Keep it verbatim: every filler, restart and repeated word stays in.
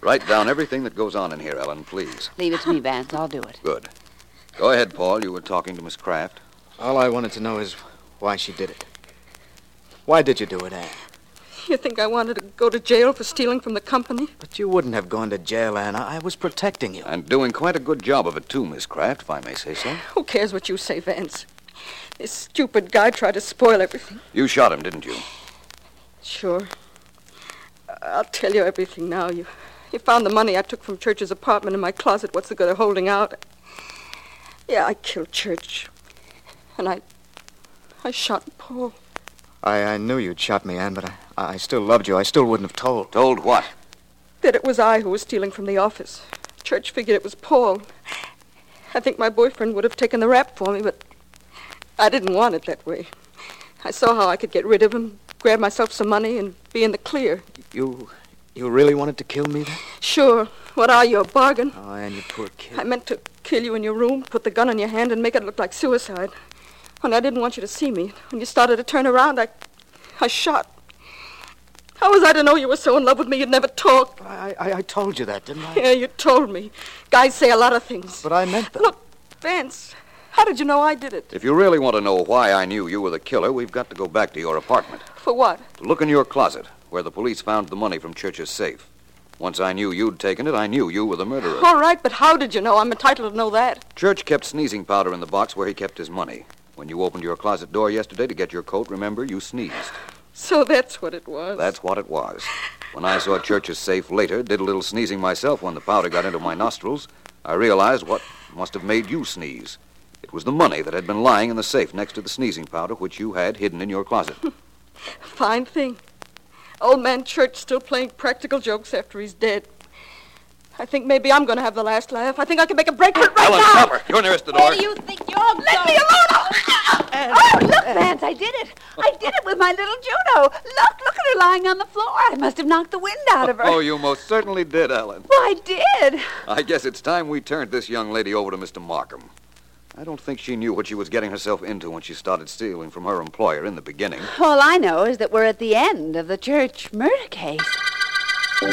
Write down everything that goes on in here, Ellen, please. Leave it to me, Vance. I'll do it. Good. Go ahead, Paul. You were talking to Miss Kraft. All I wanted to know is why she did it. Why did you do it, Anne? You think I wanted to go to jail for stealing from the company? But you wouldn't have gone to jail, Anne. I was protecting you. And doing quite a good job of it, too, Miss Kraft, if I may say so. Who cares what you say, Vance? This stupid guy tried to spoil everything. You shot him, didn't you? Sure. I'll tell you everything now. You, you found the money I took from Church's apartment in my closet. What's the good of holding out? Yeah, I killed Church. And I... I shot Paul. I, I knew you'd shot me, Anne, but I, I still loved you. I still wouldn't have told. Told what? That it was I who was stealing from the office. Church figured it was Paul. I think my boyfriend would have taken the rap for me, but I didn't want it that way. I saw how I could get rid of him, grab myself some money, and be in the clear. You... you really wanted to kill me, then? Sure. What are you, a bargain? Oh, Anne, you poor kid. I meant to kill you in your room, put the gun in your hand, and make it look like suicide. And I didn't want you to see me. When you started to turn around, I... I shot. How was I to know you were so in love with me you'd never talk? I, I, I told you that, didn't I? Yeah, you told me. Guys say a lot of things. But I meant that. Look, Vance, how did you know I did it? If you really want to know why I knew you were the killer, we've got to go back to your apartment. For what? Look in your closet, where the police found the money from Church's safe. Once I knew you'd taken it, I knew you were the murderer. All right, but how did you know? I'm entitled to know that. Church kept sneezing powder in the box where he kept his money. When you opened your closet door yesterday to get your coat, remember, you sneezed. So that's what it was. That's what it was. When I saw Church's safe later, did a little sneezing myself when the powder got into my nostrils, I realized what must have made you sneeze. It was the money that had been lying in the safe next to the sneezing powder, which you had hidden in your closet. Fine thing. Old man Church still playing practical jokes after he's dead. I think maybe I'm going to have the last laugh. I think I can make a break for it right Ellen, now. stop her. You're nearest the door. Where do you think you're going? Let me alone! Oh, look, Vance, I did it. I did it with my little Juno. Look, look at her lying on the floor. I must have knocked the wind out of her. Oh, you most certainly did, Ellen. Well, I did. I guess it's time we turned this young lady over to Mister Markham. I don't think she knew what she was getting herself into when she started stealing from her employer in the beginning. All I know is that we're at the end of the Church murder case.